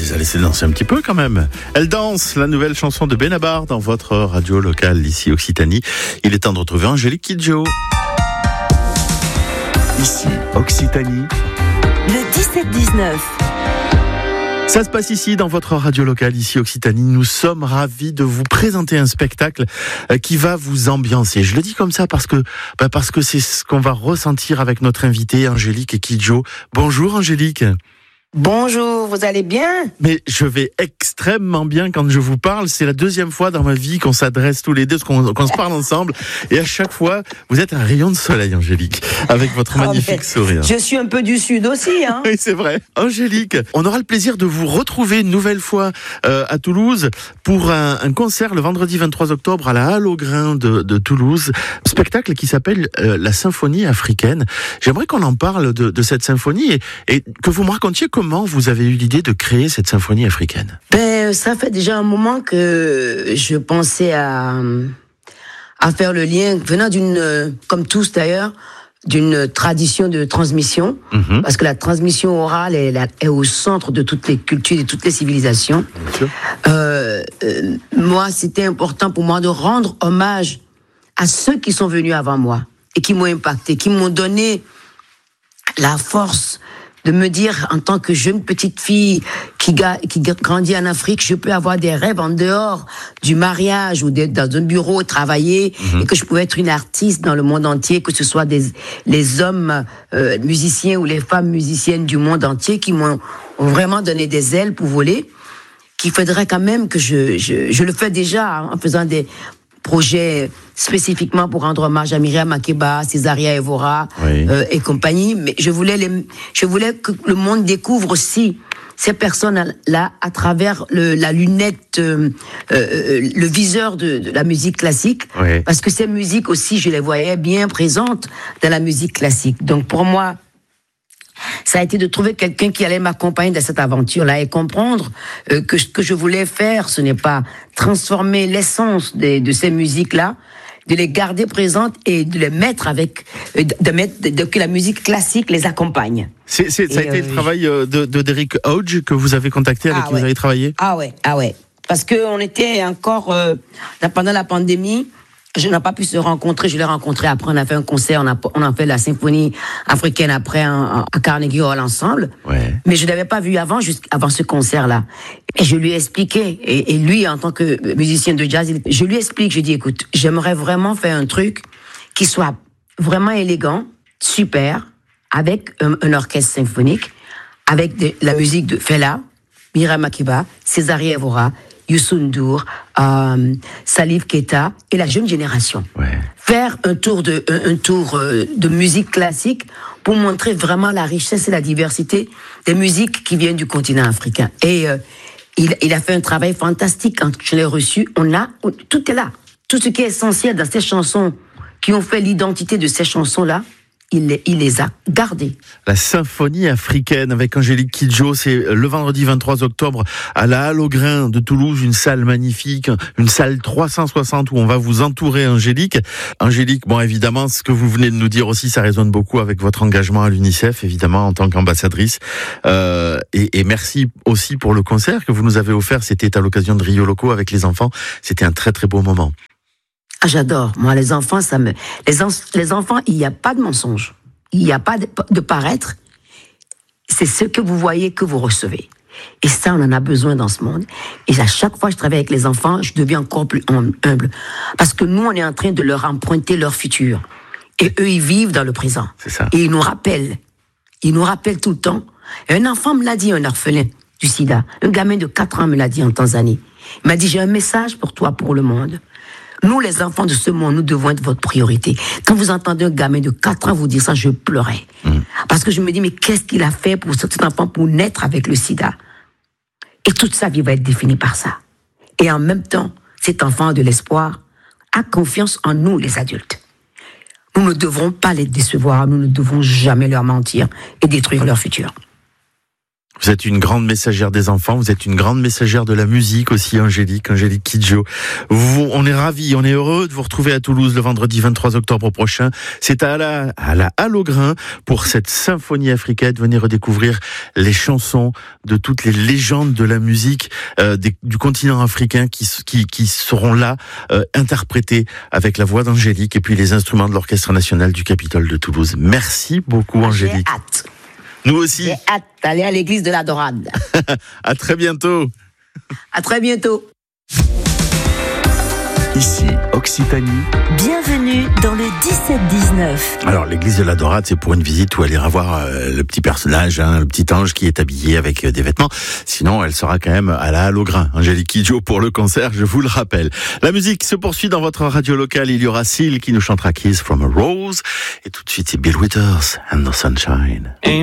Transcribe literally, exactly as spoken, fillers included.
les a laissés danser un petit peu quand même. Elle danse, la nouvelle chanson de Benabar dans votre radio locale ici Occitanie. Il est temps de retrouver Angélique Kidjo. Ici Occitanie. Le dix-sept dix-neuf. Ça se passe ici dans votre radio locale ici Occitanie. Nous sommes ravis de vous présenter un spectacle qui va vous ambiancer. Je le dis comme ça parce que bah parce que c'est ce qu'on va ressentir avec notre invitée Angélique Kidjo. Bonjour Angélique. Bonjour, vous allez bien ? Mais je vais extrêmement bien quand je vous parle. C'est la deuxième fois dans ma vie qu'on s'adresse tous les deux, qu'on, qu'on se parle ensemble. Et à chaque fois, vous êtes un rayon de soleil, Angélique, avec votre oh, magnifique sourire. Je suis un peu du Sud aussi, hein. Oui, c'est vrai. Angélique, on aura le plaisir de vous retrouver une nouvelle fois euh, à Toulouse pour un, un concert le vendredi vingt-trois octobre à la Halle aux Grains de, de Toulouse. Spectacle qui s'appelle euh, la Symphonie africaine. J'aimerais qu'on en parle de, de cette symphonie et, et que vous me racontiez comment vous avez eu l'idée de créer cette symphonie africaine. Ben, ça fait déjà un moment que je pensais à, à faire le lien, venant d'une, comme tous d'ailleurs, d'une tradition de transmission, mmh. parce que la transmission orale est, la, est au centre de toutes les cultures, de toutes les civilisations. Bien sûr. Euh, euh, moi, c'était important pour moi de rendre hommage à ceux qui sont venus avant moi et qui m'ont impacté, qui m'ont donné la force de me dire, en tant que jeune petite fille qui, ga, qui grandit en Afrique, je peux avoir des rêves en dehors du mariage ou d'être dans un bureau, travailler, mmh. et que je pouvais être une artiste dans le monde entier, que ce soit des, les hommes euh, musiciens ou les femmes musiciennes du monde entier qui m'ont vraiment donné des ailes pour voler, qu'il faudrait quand même que je, je, je le fais déjà en faisant des projet spécifiquement pour rendre hommage à Myriam Makeba, Césaria Evora, oui. euh, et compagnie. Mais je voulais, les, je voulais que le monde découvre aussi ces personnes-là à travers le, la lunette, euh, euh, le viseur de, de la musique classique. Oui. Parce que ces musiques aussi, je les voyais bien présentes dans la musique classique. Donc pour moi, ça a été de trouver quelqu'un qui allait m'accompagner dans cette aventure-là et comprendre euh, que ce que je voulais faire, ce n'est pas transformer l'essence de, de ces musiques-là, de les garder présentes et de les mettre avec, euh, de mettre, de, de, que la musique classique les accompagne. C'est, c'est, ça a été euh, le travail de, de Derek Hodge que vous avez contacté, avec ah qui ouais. vous avez travaillé ? Ah ouais, ah ouais. Parce qu'on était encore, euh, pendant la pandémie, je n'ai pas pu se rencontrer, je l'ai rencontré après, on a fait un concert, on a, on a fait la symphonie africaine après un, à Carnegie Hall ensemble. Ouais. Mais je ne l'avais pas vu avant, jusqu'avant ce concert-là. Et je lui ai expliqué, et, et lui, en tant que musicien de jazz, il, je lui explique, je dis, écoute, j'aimerais vraiment faire un truc qui soit vraiment élégant, super, avec un, un orchestre symphonique, avec de, la musique de Fela, Myriam Makeba, Césaria Evora, Youssou N'Dour, euh, Salif Keita et la jeune génération. Ouais. Faire un tour de un, un tour euh, de musique classique pour montrer vraiment la richesse et la diversité des musiques qui viennent du continent africain. Et euh, il, il a fait un travail fantastique. Quand je l'ai reçu, on a on, tout est là, tout ce qui est essentiel dans ces chansons qui ont fait l'identité de ces chansons-là. Il les, il les a gardés. La symphonie africaine avec Angélique Kidjo, c'est le vendredi vingt-trois octobre à la Halle aux Grains de Toulouse, une salle magnifique, une salle trois cent soixante où on va vous entourer, Angélique. Angélique, bon évidemment, ce que vous venez de nous dire aussi, ça résonne beaucoup avec votre engagement à l'UNICEF, évidemment, en tant qu'ambassadrice. Euh, et, et merci aussi pour le concert que vous nous avez offert. C'était à l'occasion de Rio Loco avec les enfants. C'était un très très beau moment. Ah, j'adore. Moi, les enfants, ça me, les, en... les enfants, il n'y a pas de mensonge. Il n'y a pas de, de paraître. C'est ce que vous voyez que vous recevez. Et ça, on en a besoin dans ce monde. Et à chaque fois que je travaille avec les enfants, je deviens encore plus humble. Parce que nous, on est en train de leur emprunter leur futur. Et eux, ils vivent dans le présent. C'est ça. Et ils nous rappellent. Ils nous rappellent tout le temps. Et un enfant me l'a dit, un orphelin du sida. Un gamin de quatre ans me l'a dit en Tanzanie. Il m'a dit, j'ai un message pour toi, pour le monde. Nous, les enfants de ce monde, nous devons être votre priorité. Quand vous entendez un gamin de quatre ans vous dire ça, je pleurais. Mmh. Parce que je me dis, mais qu'est-ce qu'il a fait pour cet enfant pour naître avec le sida ? Et toute sa vie va être définie par ça. Et en même temps, cet enfant a de l'espoir, a confiance en nous, les adultes. Nous ne devrons pas les décevoir, nous ne devons jamais leur mentir et détruire leur futur. Vous êtes une grande messagère des enfants, vous êtes une grande messagère de la musique aussi, Angélique, Angélique Kidjo. Vous, on est ravis, on est heureux de vous retrouver à Toulouse le vendredi vingt-trois octobre prochain. C'est à la, à la Halle au Grain pour cette symphonie africaine. Venez redécouvrir les chansons de toutes les légendes de la musique euh, des, du continent africain qui, qui, qui seront là, euh, interprétées avec la voix d'Angélique et puis les instruments de l'Orchestre National du Capitole de Toulouse. Merci beaucoup, Angélique. J'ai hâte. Nous aussi. J'ai hâte d'aller à l'église de la Dorade. À très bientôt. À très bientôt. Ici, Occitanie. Bienvenue dans le dix-sept dix-neuf. Alors, l'église de la Dorade, c'est pour une visite où elle ira voir euh, le petit personnage, hein, le petit ange qui est habillé avec euh, des vêtements. Sinon, elle sera quand même à la Halle au Grain. Angélique Kidjo pour le concert, je vous le rappelle. La musique se poursuit dans votre radio locale. Il y aura Seal qui nous chantera Kiss from a Rose. Et tout de suite, c'est Bill Withers and the Sunshine.